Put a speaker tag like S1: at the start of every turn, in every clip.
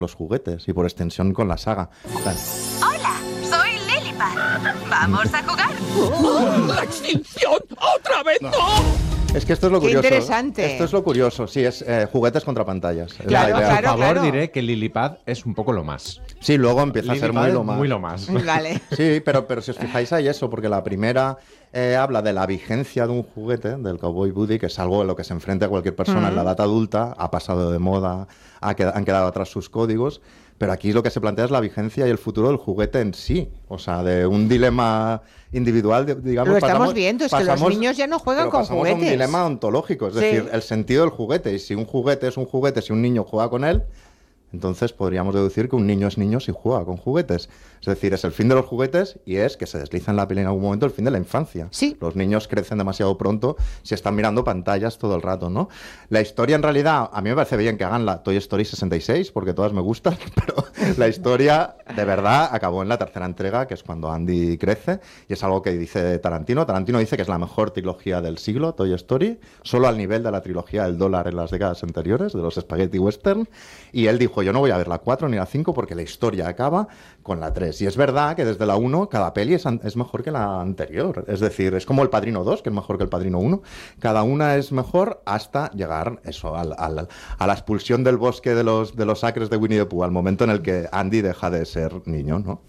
S1: los juguetes y por extensión con la saga.
S2: Hola, soy Lillipad. ¿Vamos a jugar?
S3: ¡La extinción! ¡Otra vez no!
S1: Es que esto es lo
S4: Qué
S1: curioso.
S4: interesante.
S1: Esto es lo curioso, sí, es juguetes contra pantallas. Es
S4: Claro,
S1: la idea.
S4: claro.
S5: Por favor, diré que Lillipad es un poco lo más.
S1: Sí, luego empieza a ser
S5: Lillipad
S1: muy
S5: es
S1: lo más.
S5: muy lo más.
S4: Vale.
S1: Sí, pero si os fijáis hay eso, porque la primera habla de la vigencia de un juguete, del Cowboy Woody, que es algo en lo que se enfrenta cualquier persona en la edad adulta, ha pasado de moda, han quedado atrás sus códigos, pero aquí lo que se plantea es la vigencia y el futuro del juguete en sí, o sea, de un dilema individual, digamos.
S4: Lo estamos viendo, es que los niños ya no juegan
S1: pero
S4: con
S1: pasamos
S4: juguetes.
S1: a un dilema ontológico, es
S4: Sí.
S1: decir, el sentido del juguete, y si un juguete es un juguete, si un niño juega con él, entonces podríamos deducir que un niño es niño si juega con juguetes. Es decir, es el fin de los juguetes y es que se desliza en la peli en algún momento el fin de la infancia.
S4: Sí.
S1: Los niños crecen demasiado pronto si están mirando pantallas todo el rato, ¿no? La historia, en realidad, a mí me parece bien que hagan la Toy Story 66, porque todas me gustan, pero la historia, de verdad, acabó en la tercera entrega, que es cuando Andy crece, y es algo que dice Tarantino. Tarantino dice que es la mejor trilogía del siglo, Toy Story, solo al nivel de la trilogía del dólar en las décadas anteriores, de los spaghetti western, y él dijo, yo no voy a ver la 4 ni la 5 porque la historia acaba con la 3. Y es verdad que desde la 1 cada peli es mejor que la anterior. Es decir, es como El Padrino 2, que es mejor que El Padrino 1. Cada una es mejor hasta llegar eso, a la expulsión del bosque de los acres de Winnie the Pooh, al momento en el que Andy deja de ser niño, ¿no?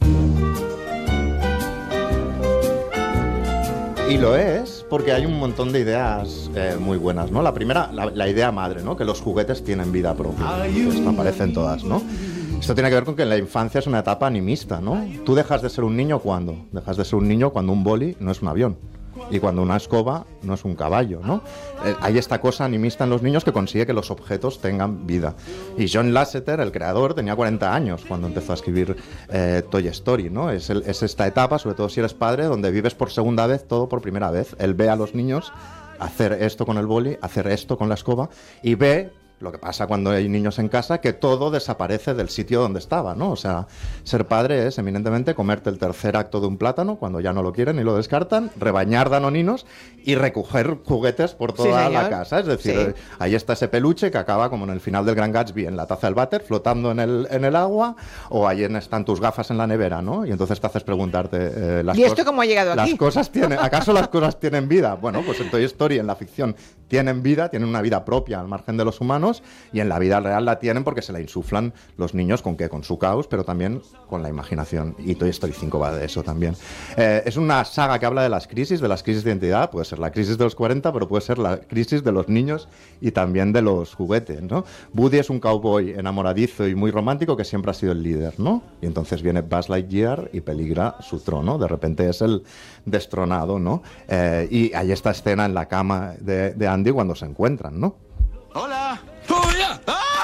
S1: Y lo es porque hay un montón de ideas muy buenas, ¿no? La primera, la idea madre, ¿no? Que los juguetes tienen vida propia. Esto aparece en todas, ¿no? Esto tiene que ver con que la infancia es una etapa animista, ¿no? Tú dejas de ser un niño ¿cuándo? Dejas de ser un niño cuando un boli no es un avión. Y cuando una escoba no es un caballo, ¿no? Hay esta cosa animista en los niños que consigue que los objetos tengan vida. Y John Lasseter, el creador, tenía 40 años cuando empezó a escribir Toy Story, ¿no? Es esta etapa, sobre todo si eres padre, donde vives por segunda vez todo por primera vez. Él ve a los niños hacer esto con el boli, hacer esto con la escoba, y ve lo que pasa cuando hay niños en casa, que todo desaparece del sitio donde estaba, ¿no? O sea, ser padre es eminentemente comerte el tercer acto de un plátano cuando ya no lo quieren y lo descartan, rebañar danoninos y recoger juguetes por toda la casa. Es decir, ahí está ese peluche que acaba como en el final del Gran Gatsby, en la taza del váter, flotando en el agua, o ahí están tus gafas en la nevera, ¿no? Y entonces te haces preguntarte...
S4: ¿Y esto cómo ha llegado aquí?
S1: ¿Acaso las cosas tienen vida? Bueno, pues en Toy Story, en la ficción, tienen vida, tienen una vida propia al margen de los humanos, y en la vida real la tienen porque se la insuflan los niños, ¿con qué? Con su caos, pero también con la imaginación. Y Toy Story 5 va de eso también. Es una saga que habla de las crisis de identidad. Puede ser la crisis de los 40, pero puede ser la crisis de los niños y también de los juguetes, ¿no? Woody es un cowboy enamoradizo y muy romántico que siempre ha sido el líder, ¿no? Y entonces viene Buzz Lightyear y peligra su trono. De repente es el destronado, ¿no? Y hay esta escena en la cama de Andy cuando se encuentran, ¿no?
S6: ¡Hola! ¡Oh, ya!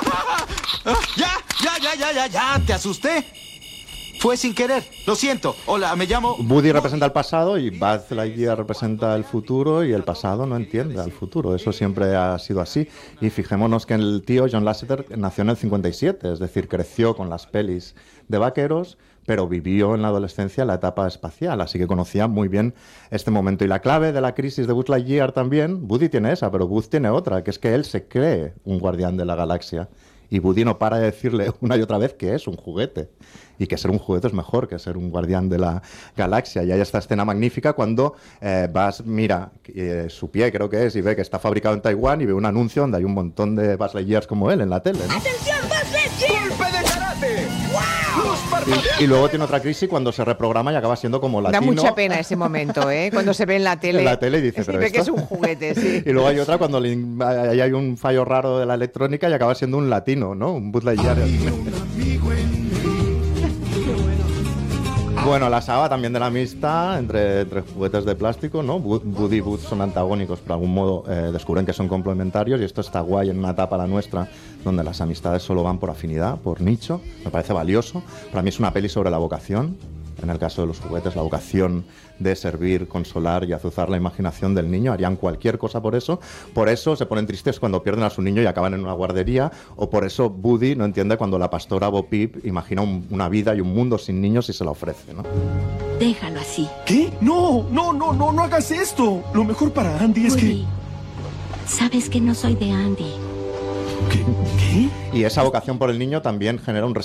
S6: ¡Ya! ¿Te asusté? Fue sin querer. Lo siento. Hola, me llamo...
S1: Woody representa el pasado y Buzz Lightyear representa el futuro, y el pasado no entiende al futuro. Eso siempre ha sido así. Y fijémonos que el tío John Lasseter nació en el 57, es decir, creció con las pelis de vaqueros, pero vivió en la adolescencia la etapa espacial, así que conocía muy bien este momento. Y la clave de la crisis de Buzz Lightyear también, Woody tiene esa, pero Buzz tiene otra, que es que él se cree un guardián de la galaxia. Y Woody no para de decirle una y otra vez que es un juguete, y que ser un juguete es mejor que ser un guardián de la galaxia. Y hay esta escena magnífica cuando Buzz mira su pie, creo que es, y ve que está fabricado en Taiwán, y ve un anuncio donde hay un montón de Buzz Lightyears como él en la tele, ¿no?
S2: ¡Atención, Buzz Lightyear!
S6: ¡Golpe de karate!
S1: Y luego tiene otra crisis cuando se reprograma y acaba siendo como latino.
S4: Da mucha pena ese momento, ¿eh? Cuando se ve en la tele.
S1: En la tele y dice, pero
S4: ve que
S1: esto...
S4: es un juguete, sí.
S1: Y luego hay otra cuando ahí hay un fallo raro de la electrónica y acaba siendo un latino, ¿no? Un Buzz Lightyear. Bueno, la saga también de la amistad entre juguetes de plástico, ¿no? Woody y Buzz son antagónicos, pero de algún modo descubren que son complementarios, y esto está guay en una etapa, la nuestra, donde las amistades solo van por afinidad, por nicho. Me parece valioso. Para mí es una peli sobre la vocación. En el caso de los juguetes, la vocación de servir, consolar y azuzar la imaginación del niño. Harían cualquier cosa por eso. Por eso se ponen tristes cuando pierden a su niño y acaban en una guardería. O por eso Woody no entiende cuando la pastora Bo Peep imagina una vida y un mundo sin niños y se la ofrece, ¿no?
S7: Déjalo así.
S3: ¿Qué? No hagas esto. Lo mejor para Andy es
S7: Woody, sabes que no soy de Andy.
S3: ¿Qué?
S1: Y esa vocación por el niño también genera un